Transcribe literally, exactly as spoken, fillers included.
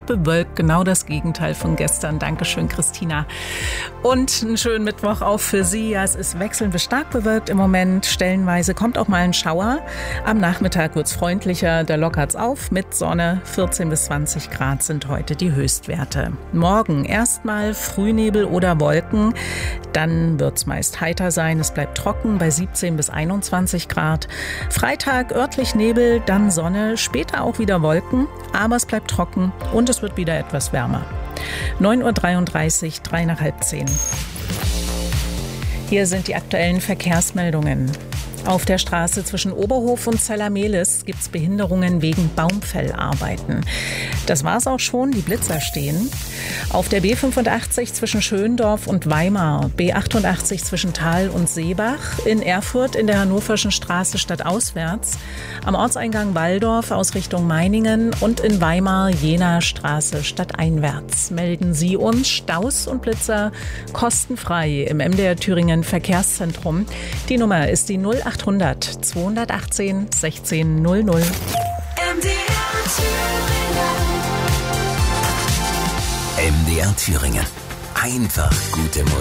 bewölkt, genau das Gegenteil von gestern. Dankeschön, Christina. Und einen schönen Mittwoch auch für Sie. Ja, es ist wechselnd bis stark bewölkt im Moment. Stellenweise kommt auch mal ein Schauer. Am Nachmittag wird es freundlicher, da lockert es auf mit Sonne. vierzehn bis zwanzig Grad sind heute die Höchstwerte. Morgen erstmal Frühnebel oder Wolken. Dann wird es meist heiter sein. Es bleibt trocken bei siebzehn bis einundzwanzig Grad. Freitag örtlich Nebel, dann Sonne, später auch wieder Wolken, aber es bleibt trocken und es wird wieder etwas wärmer. neun Uhr dreiunddreißig, drei nach halb zehn. Hier sind die aktuellen Verkehrsmeldungen. Auf der Straße zwischen Oberhof und Zeller-Mehlis gibt es Behinderungen wegen Baumfellarbeiten. Das war's auch schon, die Blitzer stehen. Auf der B fünfundachtzig zwischen Schöndorf und Weimar, B achtundachtzig zwischen Thal und Seebach, in Erfurt in der Hannoverschen Straße stadtauswärts, am Ortseingang Walldorf aus Richtung Meiningen und in Weimar Jenaer Straße stadteinwärts. Melden Sie uns Staus und Blitzer kostenfrei im M D R Thüringen Verkehrszentrum. Die Nummer ist die null achthundert, zweihundertachtzehn, sechzehn null null. M D R Thüringen. M D R Thüringen. Einfach gute Musik.